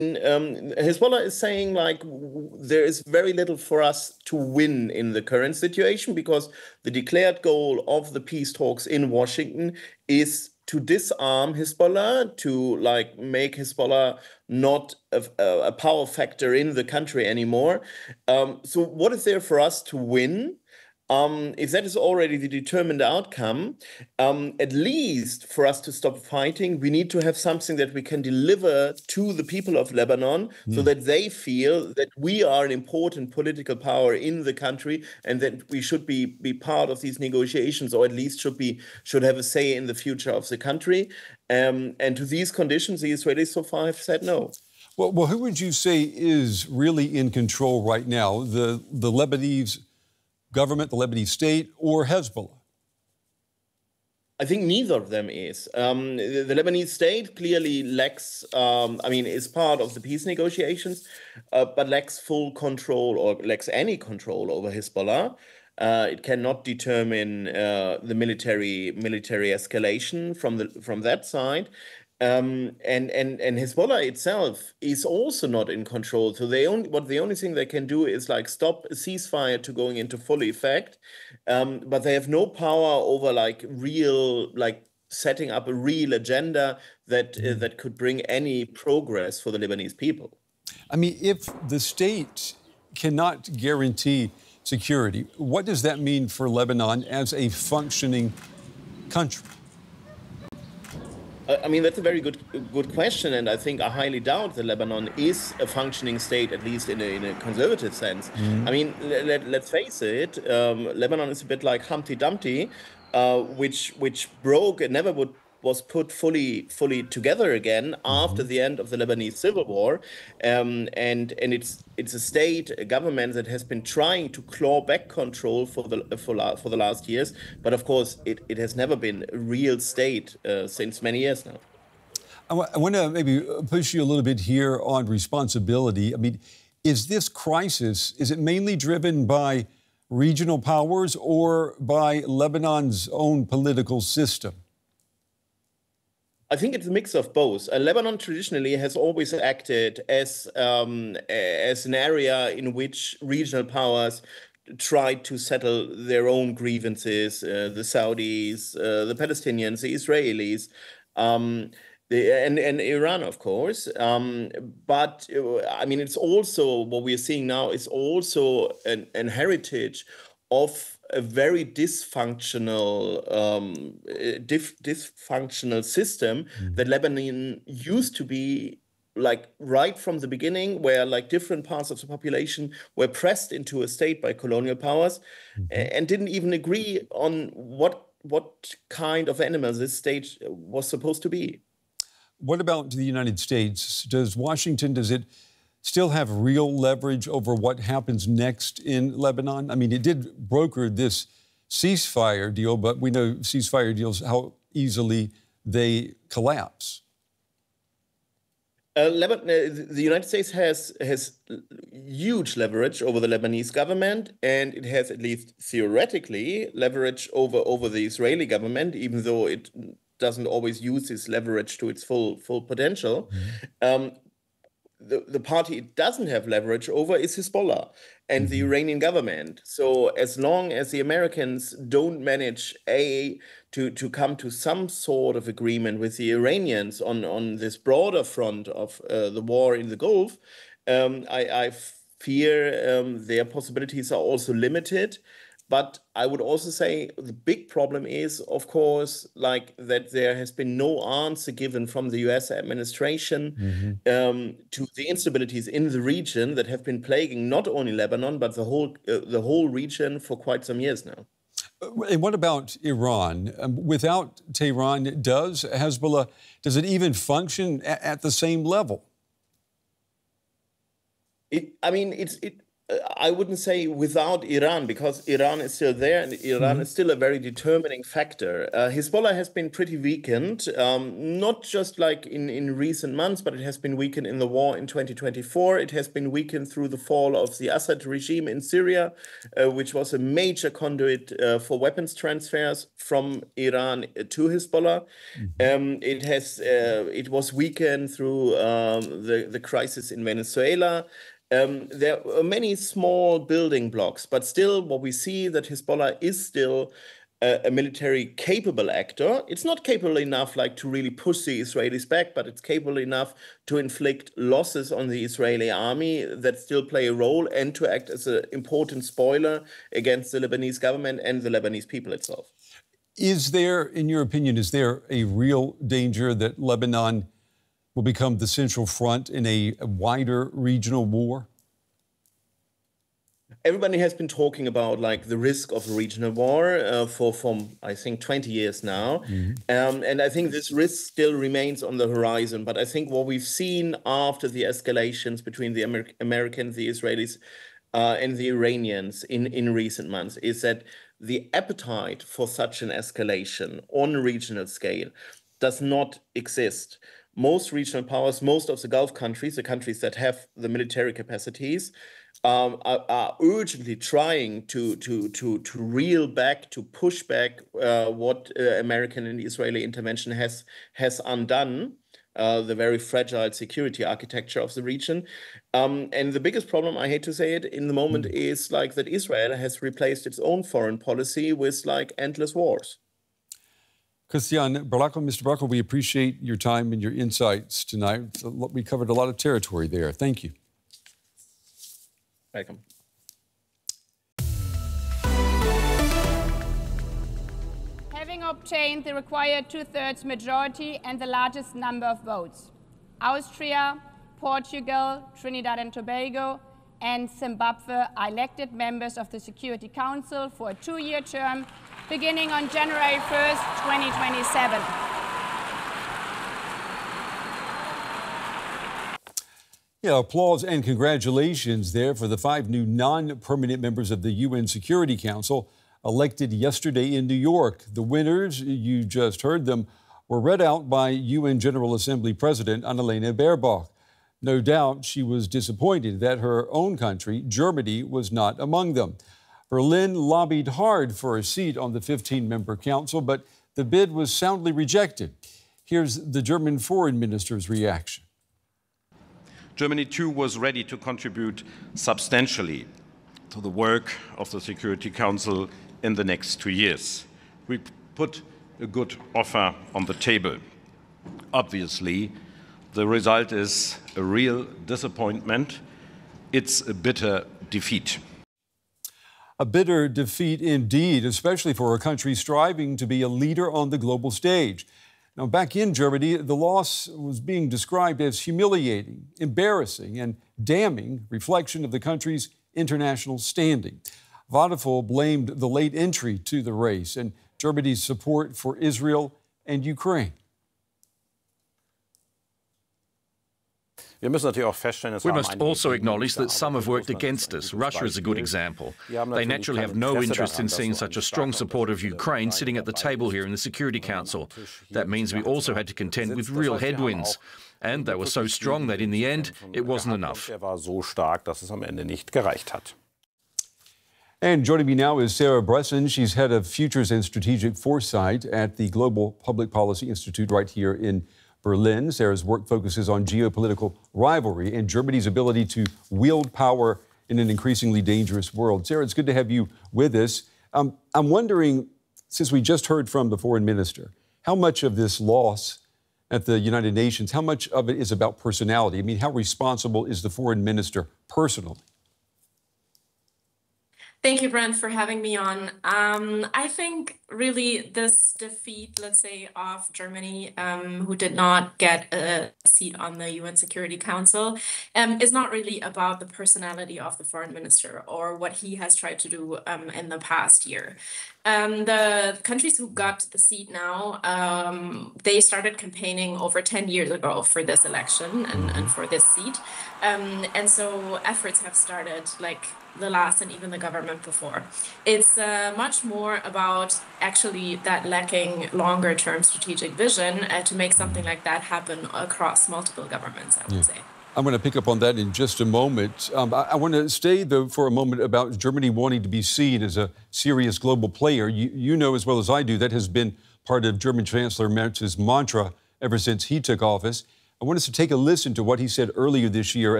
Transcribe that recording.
Hezbollah is saying there is very little for us to win in the current situation because the declared goal of the peace talks in Washington is to disarm Hezbollah, to make Hezbollah not a power factor in the country anymore. So what is there for us to win? If that is already the determined outcome, at least for us to stop fighting, we need to have something that we can deliver to the people of Lebanon so that they feel that we are an important political power in the country and that we should be part of these negotiations, or at least should have a say in the future of the country. And to these conditions, the Israelis so far have said no. Well, who would you say is really in control right now? The Lebanese government, the Lebanese state, or Hezbollah? I think neither of them is. The Lebanese state clearly lacks, is part of the peace negotiations, but lacks full control or lacks any control over Hezbollah. It cannot determine the military escalation from that side. And Hezbollah itself is also not in control. So the only thing they can do is stop a ceasefire to going into full effect, but they have no power over setting up a real agenda that could bring any progress for the Lebanese people. I mean, if the state cannot guarantee security, what does that mean for Lebanon as a functioning country? That's a very good question, and I think I highly doubt that Lebanon is a functioning state, at least in a conservative sense. Let's face it, Lebanon is a bit like Humpty Dumpty, which broke and never was put fully together again after the end of the Lebanese Civil War, and it's a state, a government that has been trying to claw back control for the last years, but of course it has never been a real state since many years now. I want to maybe push you a little bit here on responsibility. I mean, is this crisis, is it mainly driven by regional powers or by Lebanon's own political system? I think it's a mix of both. Lebanon traditionally has always acted as an area in which regional powers tried to settle their own grievances, the Saudis, the Palestinians, the Israelis, and Iran, of course. But it's also, what we are seeing now is also an heritage of a very dysfunctional system that Lebanon used to be right from the beginning, where different parts of the population were pressed into a state by colonial powers and didn't even agree on what kind of animal this state was supposed to be. What about the United States? Does it still have real leverage over what happens next in Lebanon? I mean, it did broker this ceasefire deal, but we know ceasefire deals, how easily they collapse. The United States has huge leverage over the Lebanese government, and it has, at least theoretically, leverage over the Israeli government, even though it doesn't always use this leverage to its full potential. The party it doesn't have leverage over is Hezbollah and the Iranian government. So as long as the Americans don't manage to come to some sort of agreement with the Iranians on this broader front of the war in the Gulf, I fear their possibilities are also limited. But I would also say the big problem is, of course, that there has been no answer given from the US administration to the instabilities in the region that have been plaguing not only Lebanon, but the whole region for quite some years now. And what about Iran? Without Tehran, does Hezbollah, does it even function at the same level? I wouldn't say without Iran, because Iran is still there and Iran is still a very determining factor. Hezbollah has been pretty weakened, not just like in recent months, but it has been weakened in the war in 2024. It has been weakened through the fall of the Assad regime in Syria, which was a major conduit for weapons transfers from Iran to Hezbollah. It was weakened through the crisis in Venezuela. There are many small building blocks, but still what we see that Hezbollah is still a military capable actor. It's not capable enough like to really push the Israelis back, but it's capable enough to inflict losses on the Israeli army that still play a role and to act as an important spoiler against the Lebanese government and the Lebanese people itself. Is there, in your opinion, is there a real danger that Lebanon will become the central front in a wider regional war? Everybody has been talking about like the risk of a regional war for I think 20 years now, and I think this risk still remains on the horizon. But I think what we've seen after the escalations between the Americans, the Israelis, and the Iranians in recent months is that the appetite for such an escalation on a regional scale does not exist. Most regional powers, most of the Gulf countries, the countries that have the military capacities, are urgently trying to reel back, to push back what American and Israeli intervention has undone, the very fragile security architecture of the region. And the biggest problem, I hate to say it, in the moment is like that Israel has replaced its own foreign policy with like endless wars. Christian Bracco, Mr. Bracco, we appreciate your time and your insights tonight. We covered a lot of territory there. Thank you. Welcome. Having obtained the required two-thirds majority and the largest number of votes, Austria, Portugal, Trinidad and Tobago, and Zimbabwe are elected members of the Security Council for a two-year term beginning on January 1st, 2027. Yeah, applause and congratulations there for the 5 new non-permanent members of the UN Security Council elected yesterday in New York. The winners, you just heard them, were read out by UN General Assembly President Annalena Baerbock. No doubt she was disappointed that her own country, Germany, was not among them. Berlin lobbied hard for a seat on the 15-member council, but the bid was soundly rejected. Here's the German foreign minister's reaction. Germany, too, was ready to contribute substantially to the work of the Security Council in the next 2 years. We put a good offer on the table. Obviously, the result is a real disappointment. It's a bitter defeat. A bitter defeat indeed, especially for a country striving to be a leader on the global stage. Now, back in Germany, the loss was being described as humiliating, embarrassing, and damning reflection of the country's international standing. Watteful blamed the late entry to the race and Germany's support for Israel and Ukraine. We must also acknowledge that some have worked against us. Russia is a good example. They naturally have no interest in seeing such a strong supporter of Ukraine sitting at the table here in the Security Council. That means we also had to contend with real headwinds. And they were so strong that in the end, it wasn't enough. And joining me now is Sarah Bresson. She's head of Futures and Strategic Foresight at the Global Public Policy Institute right here in Berlin. Sarah's work focuses on geopolitical rivalry and Germany's ability to wield power in an increasingly dangerous world. Sarah, it's good to have you with us. I'm wondering, since we just heard from the foreign minister, how much of this loss at the United Nations, how much of it is about personality? I mean, how responsible is the foreign minister personally? Thank you, Brent, for having me on. I think really this defeat, let's say, of Germany, who did not get a seat on the UN Security Council, is not really about the personality of the foreign minister or what he has tried to do in the past year. The countries who got the seat now, they started campaigning over 10 years ago for this election and for this seat. And so efforts have started like the last and even the government before. It's much more about actually that lacking longer-term strategic vision to make something like that happen across multiple governments, I would say. I'm going to pick up on that in just a moment. I want to stay, though, for a moment about Germany wanting to be seen as a serious global player. You know as well as I do that has been part of German Chancellor Merz's mantra ever since he took office. I want us to take a listen to what he said earlier this year